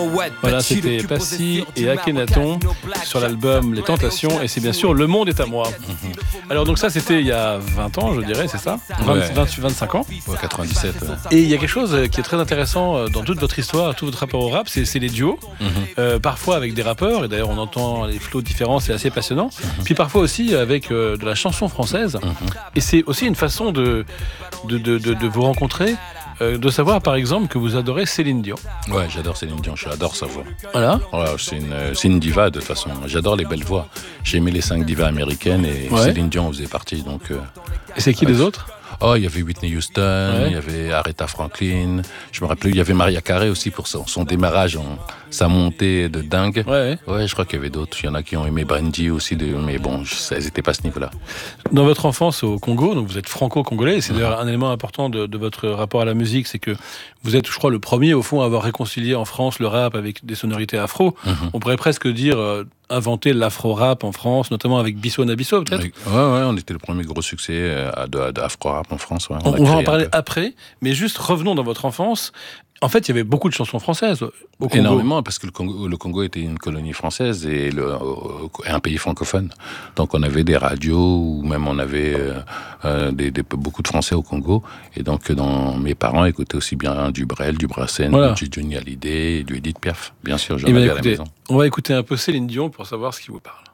Voilà, c'était Passy et Akhenaton sur l'album Les Tentations, et c'est bien sûr Le Monde est à moi. Alors donc ça c'était il y a 20 ans, je dirais, c'est ça, 25 ans. Ouais, 97. Ouais. Et il y a quelque chose qui est très intéressant dans toute votre histoire, tout votre rapport au rap, c'est les duos, parfois avec des rappeurs, et d'ailleurs on entend les flots différents, c'est assez passionnant, puis parfois aussi avec de la chanson française, et c'est aussi une façon de vous rencontrer. De savoir par exemple que vous adorez Céline Dion. Ouais, j'adore Céline Dion, j'adore sa voix. Voilà. Voilà, c'est une diva de toute façon. J'adore les belles voix. J'ai aimé les 5 divas américaines et Céline Dion en faisait partie. Donc, et c'est qui les autres ? Oh, il y avait Whitney Houston, il y avait Aretha Franklin. Je me rappelle, il y avait Mariah Carey aussi pour son démarrage, sa montée de dingue. Ouais, je crois qu'il y avait d'autres. Il y en a qui ont aimé Brandy aussi, mais bon, elles n'étaient pas à ce niveau-là. Dans votre enfance au Congo, donc vous êtes franco-congolais, et c'est d'ailleurs un élément important de votre rapport à la musique, c'est que vous êtes, je crois, le premier au fond à avoir réconcilié en France le rap avec des sonorités afro. On pourrait presque dire inventer l'afro-rap en France, notamment avec Bisso Nabisso, peut-être. Ouais, on était le premier gros succès d'afro-rap en France. Ouais. On va en parler après, mais juste revenons dans votre enfance. En fait, il y avait beaucoup de chansons françaises au Congo. Énormément, parce que le Congo était une colonie française et un pays francophone. Donc on avait des radios, ou même on avait beaucoup de Français au Congo. Et donc mes parents écoutaient aussi bien du Brel, du Brassens, du Johnny Hallyday, du Edith Piaf. Bien sûr, j'en avais à la maison. On va écouter un peu Céline Dion pour savoir ce qui vous parle.